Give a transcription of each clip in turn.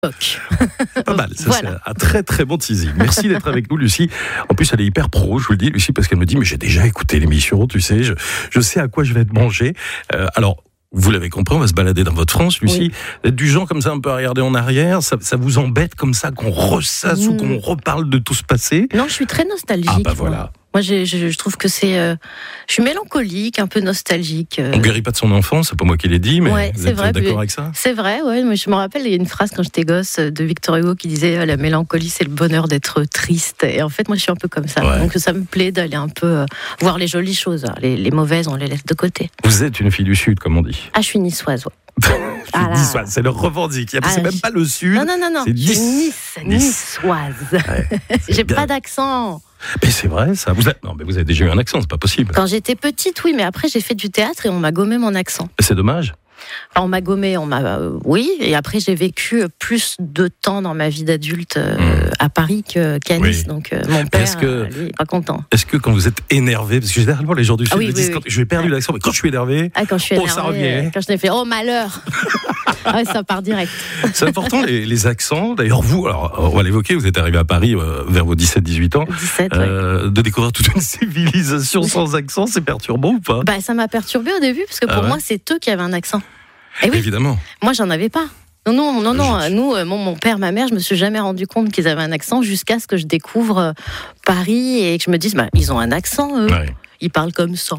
Pas mal, ça Voilà. c'est un très très bon teasing. Merci d'être avec nous, Lucie. En plus, elle est hyper pro, je vous le dis, Lucie, parce qu'elle me dit, mais j'ai déjà écouté l'émission, tu sais, je sais à quoi je vais être mangé. Alors, vous l'avez compris, on va se balader dans votre France, Lucie. Oui. Vous êtes du genre comme ça, un peu à regarder en arrière, ça vous embête comme ça qu'on ressasse ou qu'on reparle de tout ce passé? Non, je suis très nostalgique. Ah bah voilà. Moi, je trouve que c'est... je suis mélancolique, un peu nostalgique. On guérit pas de son enfance, c'est pas moi qui l'ai dit, mais Ouais, vous c'est êtes vrai, d'accord mais- avec ça? C'est vrai, ouais. Mais je me rappelle, il y a une phrase quand j'étais gosse de Victor Hugo qui disait la mélancolie, c'est le bonheur d'être triste. Et en fait, moi, je suis un peu comme ça. Ouais. Donc, ça me plaît d'aller un peu voir les jolies choses. Les mauvaises, on les laisse de côté. Vous êtes une fille du Sud, comme on dit. Ah, je suis niçoise, ouais. Ah là. Niçoise, c'est le revendique. C'est Ah, même pas le Sud. Non. C'est Je suis Nice. niçoise. Ouais. J'ai bien. pas d'accent. Mais c'est vrai, ça. Non, mais vous avez déjà eu un accent, c'est pas possible. Quand j'étais petite, oui, mais après, j'ai fait du théâtre et on m'a gommé mon accent. C'est dommage. Enfin, on m'a gommé, oui, et après j'ai vécu plus de temps dans ma vie d'adulte à Paris qu'à Nice, Oui. donc mon père, est-ce que- lui, est pas content. Est-ce que quand vous êtes énervé, parce que généralement les gens du Sud oui, me disent oui, quand oui. je vais perdre l'accent, mais quand je suis énervé, Ah, quand je suis Oh, énervée, ça revient. quand je t'ai fait oh malheur, ouais, ça part direct. c'est important les accents. D'ailleurs, vous, alors on va l'évoquer, vous êtes arrivé à Paris vers vos 17-18 ans. 17, ouais. De découvrir toute une civilisation sans accent, c'est perturbant ou pas? Bah, ça m'a perturbée au début parce que Ah pour ouais moi c'est eux qui avaient un accent. Et oui, Évidemment. moi j'en avais pas. Non, nous, mon père, ma mère, je me suis jamais rendu compte qu'ils avaient un accent jusqu'à ce que je découvre Paris et que je me dise, bah, ils ont un accent, eux. Ouais. Ils parlent comme ça.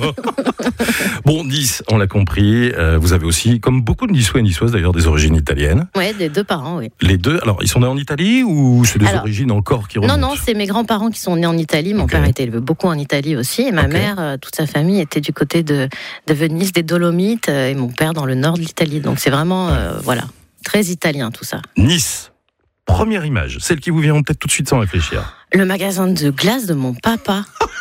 Bon, Nice, on l'a compris. Vous avez aussi, comme beaucoup de Niçois et Niçoises d'ailleurs, des origines italiennes. Ouais, des deux parents, oui. Les deux, alors ils sont nés en Italie ou c'est des Alors, origines encore qui remontent? Non, c'est mes grands-parents qui sont nés en Italie. Mon Ok. père était élevé beaucoup en Italie aussi. Et ma Ok. mère, toute sa famille était du côté de Venise, des Dolomites. Et mon père dans le nord de l'Italie. Donc c'est vraiment, voilà, très italien tout ça. Nice. Première image, celle qui vous vient en tête tout de suite sans réfléchir. Le magasin de glace de mon papa.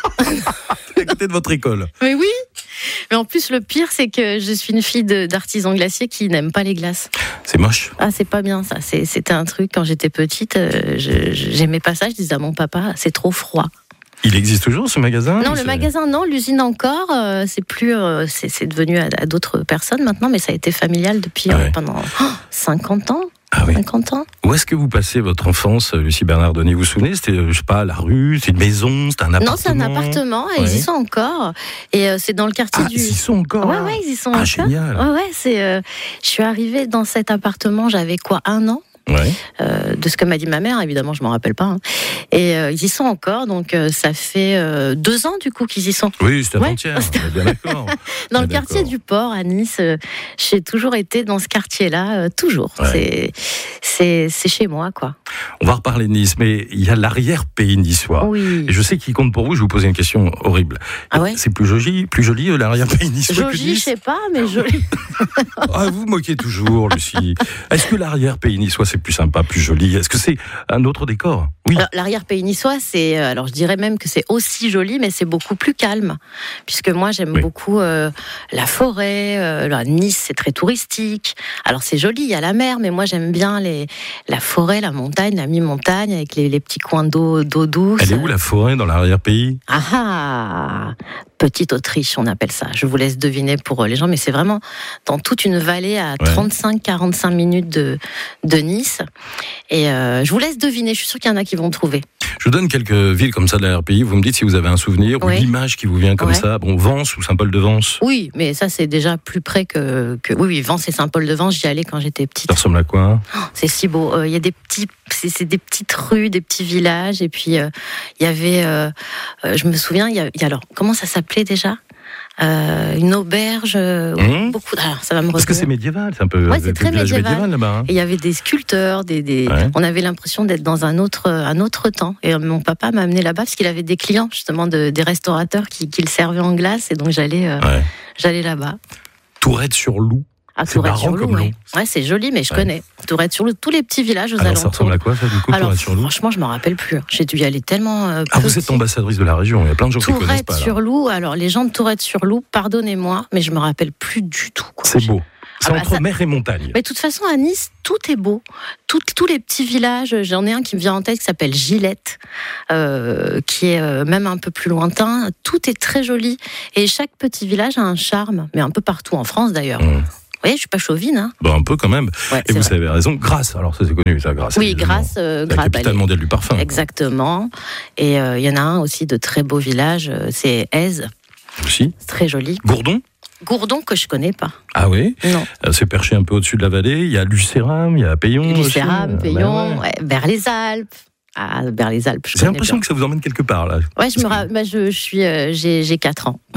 À côté de votre école. Mais oui. Mais en plus, le pire, c'est que je suis une fille d'artisan glacier qui n'aime pas les glaces. C'est moche. Ah, c'est pas bien ça. C'était un truc, quand j'étais petite, j'aimais pas ça. Je disais à mon papa, c'est trop froid. Il existe toujours ce magasin? Non, ou le c'est- magasin, non. L'usine encore. C'est plus, c'est devenu à d'autres personnes maintenant, mais ça a été familial depuis Ah ouais. pendant 50 ans. Ah oui. 50 ans. Où est-ce que vous passez votre enfance, Lucie Bernardoni? Vous vous souvenez? C'était, je sais pas, la rue, c'est une maison, c'est un appartement? Non, c'est un appartement et Ouais. ils y sont encore. Et c'est dans le quartier Ah, du. ils y sont encore là? Ouais, ils y sont Ah, encore. génial. Ouais, c'est. Je suis arrivée dans cet appartement, j'avais quoi, 1 an? Ouais. De ce que m'a dit ma mère, évidemment, je m'en rappelle pas. Hein. Et ils y sont encore, donc ça fait 2 ans du coup qu'ils y sont. Oui, c'était Ouais. avant-hier, on est bien d'accord. Dans le Ah, quartier d'accord. du Port à Nice, j'ai toujours été dans ce quartier-là, toujours. Ouais. C'est chez moi, quoi. On va reparler de Nice, mais il y a l'arrière-pays niçois. Oui. Et je sais qu'il compte pour vous, je vais vous poser une question horrible. Ah ouais C'est plus joli l'arrière-pays niçois que Jolie, je Nice? sais pas, mais jolie. Ah, vous moquez toujours, Lucie. Est-ce que l'arrière-pays niçois, c'est plus sympa, plus joli? Est-ce que c'est un autre décor? Oui. Alors, l'arrière-pays niçois, c'est, alors je dirais même que c'est aussi joli, mais c'est beaucoup plus calme. Puisque moi, j'aime Oui. beaucoup la forêt. Nice, c'est très touristique. Alors, c'est joli, il y a la mer, mais moi, j'aime bien la forêt, la montagne, la mi-montagne, avec les petits coins d'eau douce. Elle est où la forêt dans l'arrière-pays? Ah, Petite Autriche, on appelle ça. Je vous laisse deviner pour les gens, mais c'est vraiment dans toute une vallée à 35-45 minutes de Nice. Et je vous laisse deviner, je suis sûre qu'il y en a qui vont trouver. Je vous donne quelques villes comme ça de l'arrière-pays. Vous me dites si vous avez un souvenir ou Oui. l'image qui vous vient comme Ouais. ça. Bon, Vence ou Saint-Paul-de-Vence. Oui, mais ça c'est déjà plus près que... Oui, Vence et Saint-Paul-de-Vence, j'y allais quand j'étais petite. Ça ressemble à quoi? C'est si beau. Il y a des petits, c'est des petites rues, des petits villages. Et puis il y avait, je me souviens, il y a alors comment ça s'appelait déjà? Une auberge. Beaucoup. Alors ça va me Parce que revenir. c'est médiéval, c'est un peu Ouais, c'est très village médiéval. là-bas. hein. Et il y avait des sculpteurs, Ouais. on avait l'impression d'être dans un autre temps. Et mon papa m'a amené là-bas parce qu'il avait des clients justement des restaurateurs qui le servaient en glace. Et donc j'allais là-bas. Tourette-sur-Loup. À C'est marrant Tourette-sur-Loup, comme nom. ouais, c'est joli, mais je Ouais. connais. Tourette-sur-Loup, tous les petits villages aux Alors ça alentours. ressemble à quoi ça du coup, Alors, Tourette-sur-Loup? franchement, je m'en rappelle plus. J'ai dû y aller tellement Ah, peu. vous êtes ambassadrice de la région, il y a plein de gens qui ne connaissent pas. là. Tourette-sur-Loup, alors les gens de Tourette-sur-Loup, pardonnez-moi, mais je me rappelle plus du tout. Quoi. C'est beau. C'est bah, entre ça- mer et montagne. Mais de toute façon, à Nice, tout est beau. Tous les petits villages, j'en ai un qui me vient en tête qui s'appelle Gillette, qui est même un peu plus lointain. Tout est très joli. Et chaque petit village a un charme, mais un peu partout en France d'ailleurs. Mmh. voyez, je suis pas chauvine. Hein. Un peu quand même. Ouais, et vous vrai. avez raison, Grasse. Alors ça c'est connu, ça, Grasse. Oui, Grasse. La capitale mondiale du parfum. Exactement. Et il y en a un aussi de très beau village, c'est Èze. Aussi. C'est très joli. Gourdon que je connais pas. Ah oui. Non. C'est perché un peu au-dessus de la vallée. Il y a Lucéram, il y a Payon. Lucéram, Payon, vers les Alpes. Ah, vers les Alpes. J'ai l'impression que ça vous emmène quelque part là. Ouais, j'ai 4 ans.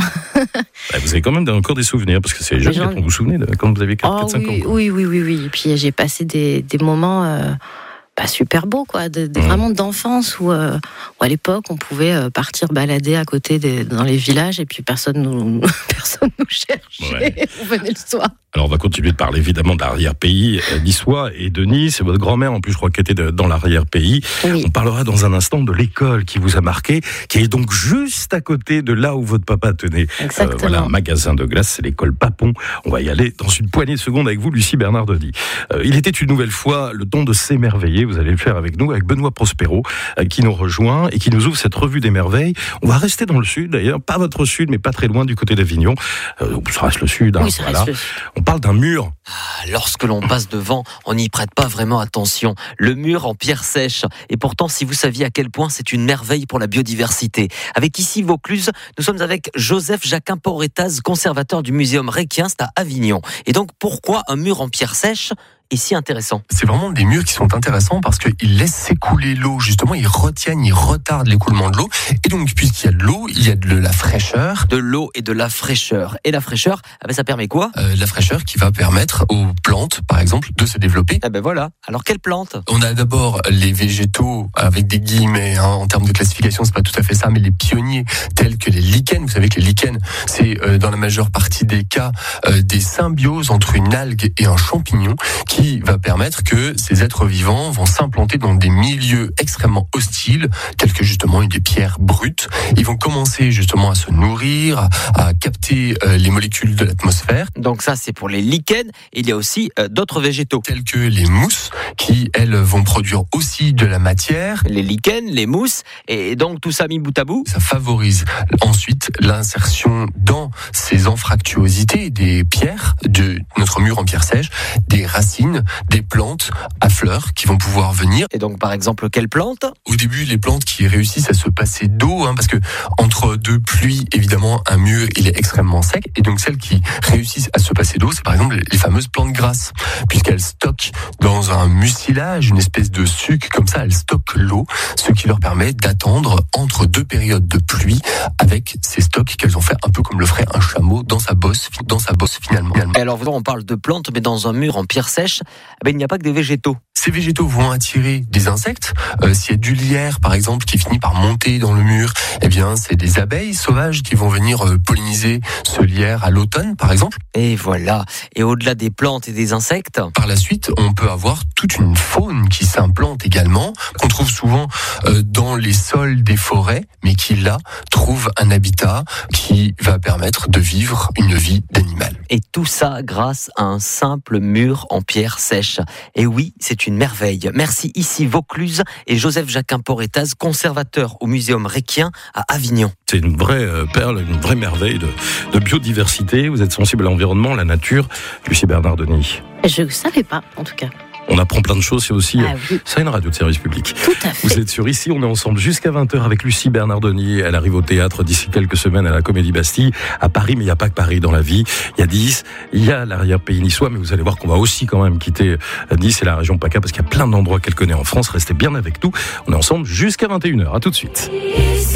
Vous avez quand même encore des souvenirs parce que c'est jeune quand vous vous souvenez quand vous avez 4-5 ans. Oui. Et puis j'ai passé des moments pas super beaux, quoi, vraiment d'enfance où à l'époque on pouvait partir balader à côté dans les villages et puis personne nous cherchait. Ouais. On venait le soir. Alors on va continuer de parler évidemment de l'arrière-pays niçois et de Nice. C'est votre grand-mère en plus, je crois, qui était dans l'arrière-pays. Oui. On parlera dans un instant de l'école qui vous a marqué, qui est donc juste à côté de là où votre papa tenait. Exactement. Un magasin de glace, c'est l'école Papon. On va y aller dans une poignée de secondes avec vous, Lucie Bernardoni. Il était une nouvelle fois le temps de s'émerveiller. Vous allez le faire avec nous, avec Benoît Prospero, qui nous rejoint et qui nous ouvre cette revue des merveilles. On va rester dans le sud, d'ailleurs, pas votre sud, mais pas très loin du côté d'Avignon. Ça reste le sud. Oui, ça reste le sud. On parle d'un mur. Lorsque l'on passe devant, on n'y prête pas vraiment attention. Le mur en pierre sèche. Et pourtant, si vous saviez à quel point c'est une merveille pour la biodiversité. Avec ici Vaucluse, nous sommes avec Joseph Jacquin-Porretaz, conservateur du muséum Requien, c'est à Avignon. Et donc, pourquoi un mur en pierre sèche est si intéressant? C'est vraiment des murs qui sont intéressants parce qu'ils laissent s'écouler l'eau. Justement, ils retardent l'écoulement de l'eau. Et donc, puisqu'il y a de l'eau, il y a de la fraîcheur. De l'eau et de la fraîcheur. Et la fraîcheur, ça permet quoi? La fraîcheur qui va permettre aux plantes, par exemple, de se développer. Voilà. Alors, quelles plantes? On a d'abord les végétaux, avec des guillemets, en termes de classification, c'est pas tout à fait ça, mais les pionniers, tels que les lichens. Vous savez que les lichens, c'est dans la majeure partie des cas, des symbioses entre une algue et un champignon, qui va permettre que ces êtres vivants vont s'implanter dans des milieux extrêmement hostiles, tels que justement des pierres brutes. Ils vont commencer justement à se nourrir, à capter les molécules de l'atmosphère. Donc ça, c'est pour les lichens. Il y a aussi d'autres végétaux. Tels que les mousses, qui, elles, vont produire aussi de la matière. Les lichens, les mousses, et donc tout ça mis bout à bout. Ça favorise ensuite l'insertion dans ces anfractuosités des pierres, de notre mur en pierre sèche, des racines, des plantes à fleurs qui vont pouvoir venir. Et donc, par exemple, quelles plantes? Au début, les plantes qui réussissent à se passer d'eau, parce que entre deux pluies, évidemment, un mur, il est extrêmement sec. Et donc, celles qui réussissent à se passer d'eau, c'est par exemple les fameuses plantes grasses, puisqu'elles stockent dans un mucilage, une espèce de suc, comme ça, elles stockent l'eau, ce qui leur permet d'attendre entre deux périodes de pluie avec ces stocks qu'elles ont fait un peu comme le ferait un chameau dans sa bosse finalement. Et alors, on parle de plantes, mais dans un mur en pierre sèche, il n'y a pas que des végétaux. Ces végétaux vont attirer des insectes. S'il y a du lierre, par exemple, qui finit par monter dans le mur, c'est des abeilles sauvages qui vont venir polliniser ce lierre à l'automne, par exemple. Et voilà. Et au-delà des plantes et des insectes, par la suite, on peut avoir toute une faune qui s'implante également, qu'on trouve souvent dans les sols des forêts, mais qui, là, trouve un habitat qui va permettre de vivre une vie d'animal. Et tout ça grâce à un simple mur en pierre sèche. Et oui, c'est une merveille. Merci ici Vaucluse et Joseph Jacquin-Porretaz, conservateur au muséum Requien à Avignon. C'est une vraie perle, une vraie merveille de biodiversité. Vous êtes sensible à l'environnement, à la nature. Lucie Bernardoni. Je ne savais pas, en tout cas. On apprend plein de choses, c'est aussi oui. ça une radio de service public. Tout à fait. Vous êtes sur Ici, on est ensemble jusqu'à 20h avec Lucie Bernardoni. Elle arrive au théâtre d'ici quelques semaines à la Comédie Bastille, à Paris, mais il n'y a pas que Paris dans la vie. Il y a Nice, il y a l'arrière-pays niçois, mais vous allez voir qu'on va aussi quand même quitter Nice et la région PACA parce qu'il y a plein d'endroits qu'elle connaît en France. Restez bien avec nous. On est ensemble jusqu'à 21h. À tout de suite.